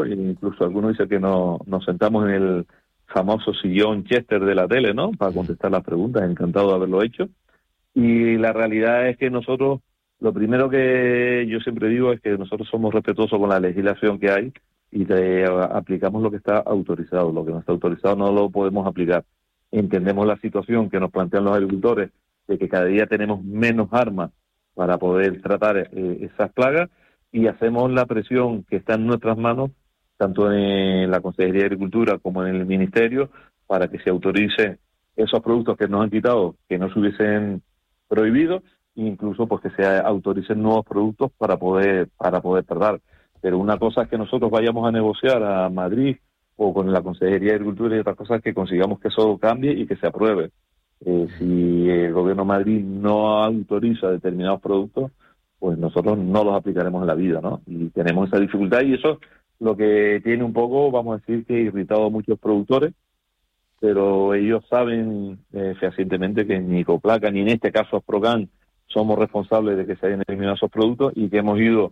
e incluso algunos dicen que nos sentamos en el famoso sillón Chester de la tele, ¿no? Para contestar las preguntas, encantado de haberlo hecho. Y la realidad es que nosotros, lo primero que yo siempre digo es que nosotros somos respetuosos con la legislación que hay y aplicamos lo que está autorizado. Lo que no está autorizado no lo podemos aplicar. Entendemos la situación que nos plantean los agricultores de que cada día tenemos menos armas para poder tratar esas plagas, y hacemos la presión que está en nuestras manos, tanto en la Consejería de Agricultura como en el Ministerio, para que se autorice esos productos que nos han quitado, que no se hubiesen prohibido, incluso pues que se autoricen nuevos productos para poder tratar. Pero una cosa es que nosotros vayamos a negociar a Madrid o con la Consejería de Agricultura, y otra cosa es que consigamos que eso cambie y que se apruebe. Si el Gobierno de Madrid no autoriza determinados productos, pues nosotros no los aplicaremos en la vida, ¿no? Y tenemos esa dificultad, y eso es lo que tiene un poco, vamos a decir, que irritado a muchos productores, pero ellos saben fehacientemente que ni Coplaca, ni en este caso Asprocan, somos responsables de que se hayan eliminado esos productos, y que hemos ido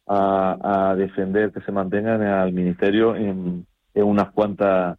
a defender que se mantengan al Ministerio en unas cuantas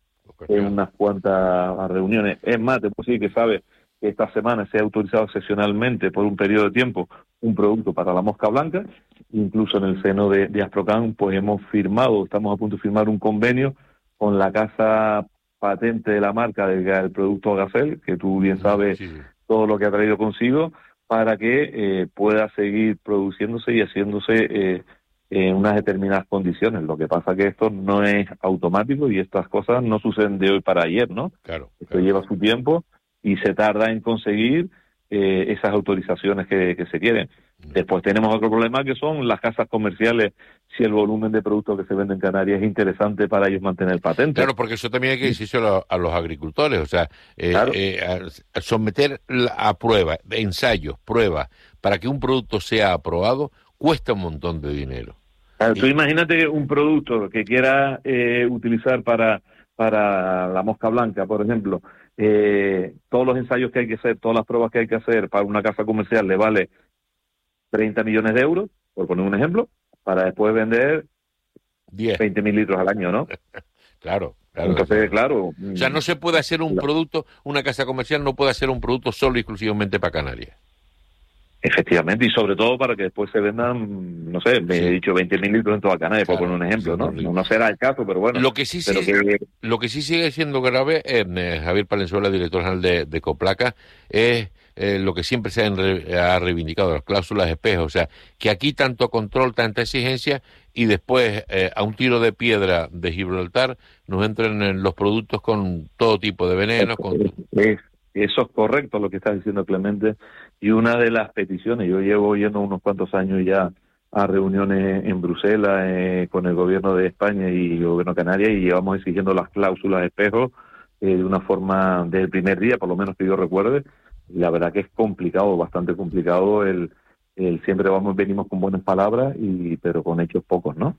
reuniones. Es más, te puedo decir que sabes que esta semana se ha autorizado excepcionalmente por un periodo de tiempo un producto para la mosca blanca. Incluso en el seno de Asprocan, pues estamos a punto de firmar un convenio con la casa patente de la marca del producto Agacel, que tú bien sabes todo lo que ha traído consigo, para que pueda seguir produciéndose y haciéndose en unas determinadas condiciones. Lo que pasa que esto no es automático y estas cosas no suceden de hoy para ayer, ¿no? Esto lleva su tiempo y se tarda en conseguir esas autorizaciones que se quieren. Después tenemos otro problema, que son las casas comerciales, si el volumen de productos que se venden en Canarias es interesante para ellos mantener patente. Claro, porque eso también hay que decírselo a los agricultores, o sea, a someter a prueba, ensayos, pruebas, para que un producto sea aprobado, cuesta un montón de dinero. Claro, tú imagínate un producto que quieras utilizar para la mosca blanca, por ejemplo, todos los ensayos que hay que hacer, todas las pruebas que hay que hacer para una casa comercial le vale 30 millones de euros, por poner un ejemplo, para después vender 20.000 litros al año, ¿no? Claro. Entonces, claro. O sea, no se puede hacer un producto, una casa comercial no puede hacer un producto solo y exclusivamente para Canarias. Efectivamente, y sobre todo para que después se vendan, no sé, me he dicho 20.000 litros en toda Canarias, por poner un ejemplo, ¿no? No será el caso, pero bueno. Lo que sí sigue siendo grave, Javier Palenzuela, director general de Coplaca, es lo que siempre se ha reivindicado, las cláusulas espejo. O sea, que aquí tanto control, tanta exigencia, y después a un tiro de piedra de Gibraltar nos entran en los productos con todo tipo de venenos. Eso es correcto lo que está diciendo Clemente, y una de las peticiones, yo llevo yendo unos cuantos años ya a reuniones en Bruselas con el gobierno de España y el gobierno de Canarias, y llevamos exigiendo las cláusulas espejo de una forma desde el primer día, por lo menos que yo recuerde. Y la verdad que es complicado, bastante complicado, el siempre venimos con buenas palabras, pero con hechos pocos, ¿no?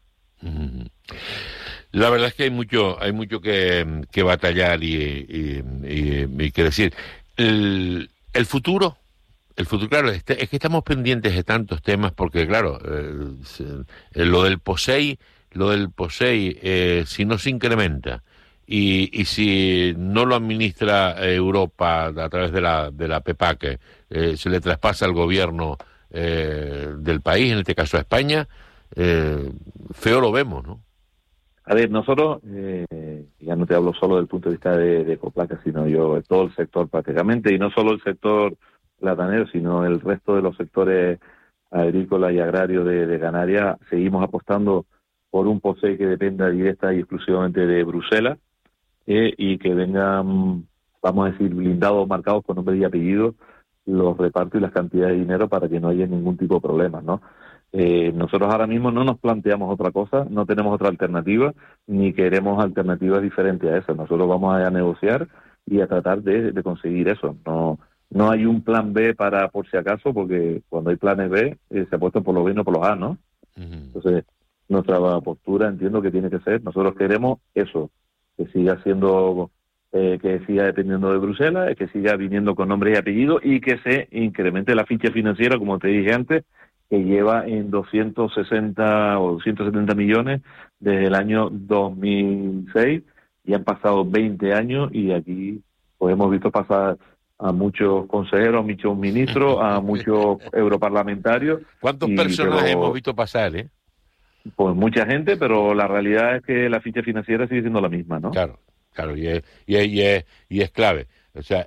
La verdad es que hay mucho que batallar y que decir. El futuro, claro, es que estamos pendientes de tantos temas, porque claro, lo del POSEI, si no se incrementa y si no lo administra Europa a través de la PEPAC, se le traspasa al gobierno del país, en este caso a España, feo lo vemos, ¿no? A ver, nosotros, ya no te hablo solo del punto de vista de Coplaca, sino yo, de todo el sector prácticamente, y no solo el sector platanero, sino el resto de los sectores agrícolas y agrarios de Canarias, seguimos apostando por un POSEI que dependa directa y exclusivamente de Bruselas, y que vengan, vamos a decir, blindados, marcados con nombre y apellido, los repartos y las cantidades de dinero, para que no haya ningún tipo de problemas, ¿no? Nosotros ahora mismo no nos planteamos otra cosa, no tenemos otra alternativa, ni queremos alternativas diferentes a esa. Nosotros vamos a negociar y a tratar de conseguir eso. No hay un plan B para por si acaso, porque cuando hay planes B se apuestan por los B y no por los A, ¿no? Entonces, nuestra postura, entiendo que tiene que ser, nosotros queremos eso, que siga siendo, que siga dependiendo de Bruselas, que siga viniendo con nombre y apellido, y que se incremente la ficha financiera, como te dije antes, que lleva en 260 o 270 millones desde el año 2006, y han pasado 20 años y aquí pues hemos visto pasar a muchos consejeros, a muchos ministros, a muchos europarlamentarios. ¿Cuántos personajes hemos visto pasar, Pues mucha gente, pero la realidad es que la ficha financiera sigue siendo la misma, ¿no? Claro, y es clave. O sea,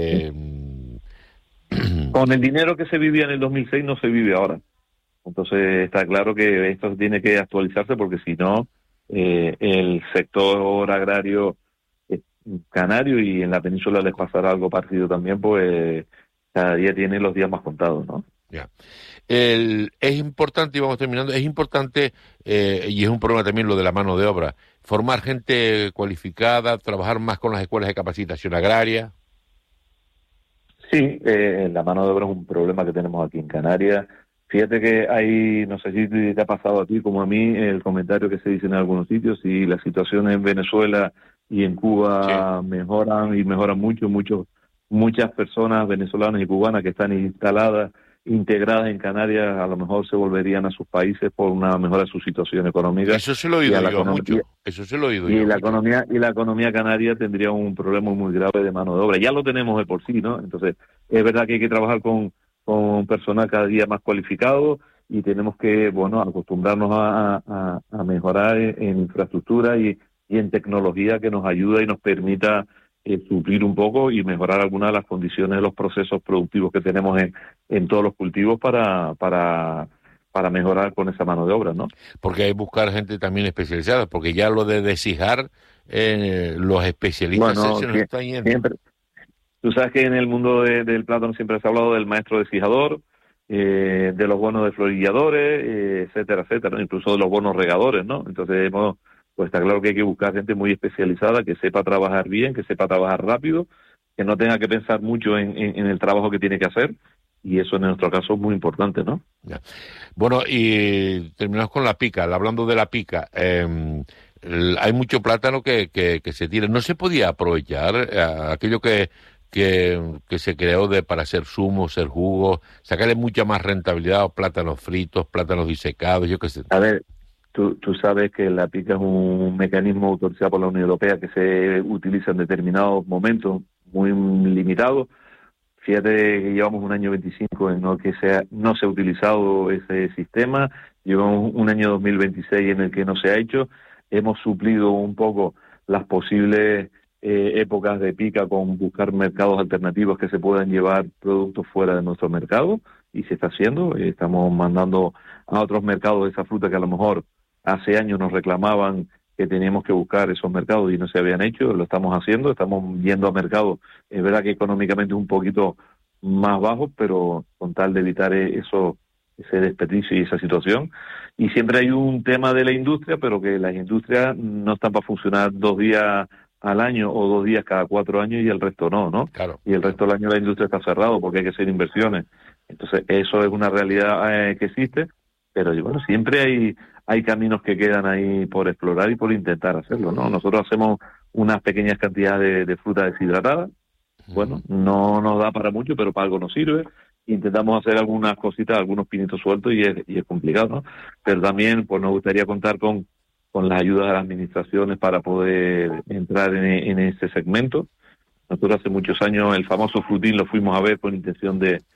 con el dinero que se vivía en el 2006 no se vive ahora. Entonces está claro que esto tiene que actualizarse, porque si no, el sector agrario canario y en la península les pasará algo parecido también, pues cada día tiene los días más contados, ¿no? Ya. Es importante, y vamos terminando, es importante, y es un problema también lo de la mano de obra, formar gente cualificada, trabajar más con las escuelas de capacitación agraria. Sí, la mano de obra es un problema que tenemos aquí en Canarias. Fíjate que hay, no sé si te ha pasado a ti como a mí, el comentario que se dice en algunos sitios, y la situación en Venezuela y en Cuba mejoran y mejoran muchas personas venezolanas y cubanas que están integradas en Canarias, a lo mejor se volverían a sus países por una mejora de su situación económica. Eso se lo he oído yo mucho. Eso se lo he oído yo mucho. Y la economía canaria tendría un problema muy grave de mano de obra. Ya lo tenemos de por sí, ¿no? Entonces, es verdad que hay que trabajar con personal cada día más cualificado, y tenemos que, acostumbrarnos a mejorar en infraestructura y en tecnología que nos ayuda y nos permita suplir un poco y mejorar algunas de las condiciones de los procesos productivos que tenemos en todos los cultivos para mejorar con esa mano de obra, ¿no? Porque hay que buscar gente también especializada, porque ya lo de deshijar, los especialistas se nos están yendo. Siempre. Tú sabes que en el mundo del plátano siempre se ha hablado del maestro deshijador, de los buenos desflorilladores, etcétera, etcétera, ¿no? Incluso de los buenos regadores, ¿no? Entonces pues está claro que hay que buscar gente muy especializada, que sepa trabajar bien, que sepa trabajar rápido, que no tenga que pensar mucho en el trabajo que tiene que hacer, y eso en nuestro caso es muy importante, ¿no? Ya. Bueno, y terminamos con la pica. Hablando de la pica, hay mucho plátano que se tira. ¿No se podía aprovechar aquello que se creó para hacer zumo, hacer jugo, sacarle mucha más rentabilidad a plátanos fritos, plátanos disecados, yo qué sé? A ver, tú sabes que la pica es un mecanismo autorizado por la Unión Europea que se utiliza en determinados momentos muy limitados. Fíjate que llevamos un año 25 en el que no se ha utilizado ese sistema, llevamos un año 2026 en el que no se ha hecho. Hemos suplido un poco las posibles épocas de pica con buscar mercados alternativos que se puedan llevar productos fuera de nuestro mercado, y se está haciendo. Estamos mandando a otros mercados esa fruta que a lo mejor hace años nos reclamaban que teníamos que buscar esos mercados y no se habían hecho. Lo estamos haciendo, estamos yendo a mercados, es verdad que económicamente un poquito más bajos, pero con tal de evitar ese desperdicio y esa situación. Y siempre hay un tema de la industria, pero que las industrias no están para funcionar 2 días al año o 2 días cada 4 años y el resto no. Claro. Y el resto del año la industria está cerrado porque hay que hacer inversiones. Entonces eso es una realidad que existe, pero bueno, siempre hay caminos que quedan ahí por explorar y por intentar hacerlo, ¿no? Nosotros hacemos unas pequeñas cantidades de fruta deshidratada. Bueno, no nos da para mucho, pero para algo nos sirve. Intentamos hacer algunas cositas, algunos pinitos sueltos, y es complicado, ¿no? Pero también pues nos gustaría contar con las ayudas de las administraciones para poder entrar en ese segmento. Nosotros hace muchos años el famoso frutín lo fuimos a ver con intención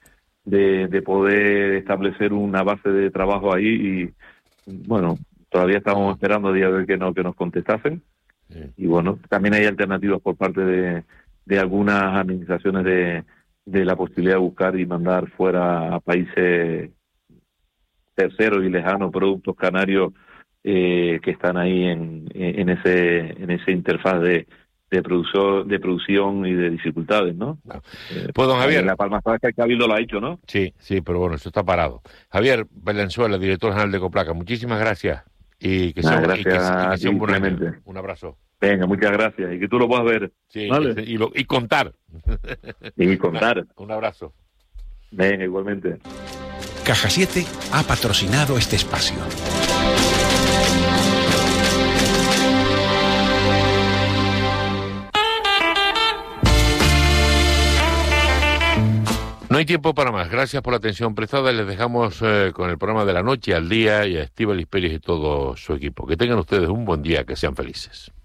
de poder establecer una base de trabajo ahí, y bueno, todavía estamos esperando a día de hoy que nos contestasen. Sí. Y bueno, también hay alternativas por parte de algunas administraciones de la posibilidad de buscar y mandar fuera a países terceros y lejanos productos canarios que están ahí en ese interfaz de producción y de dificultades, ¿no? Pues don Javier, la Palma Saca, el Cabildo lo ha hecho, ¿no? Sí, pero bueno, eso está parado. Javier Valenzuela, director general de Coplaca, muchísimas gracias, y que sea un buen año. Un abrazo. Venga, muchas gracias, y que tú lo puedas ver. Sí, ¿vale? y contar. Y contar. Un abrazo. Venga, igualmente. Caja 7 ha patrocinado este espacio. No hay tiempo para más. Gracias por la atención prestada. Les dejamos con el programa de la noche al día y a Estíbaliz Pérez y todo su equipo. Que tengan ustedes un buen día, que sean felices.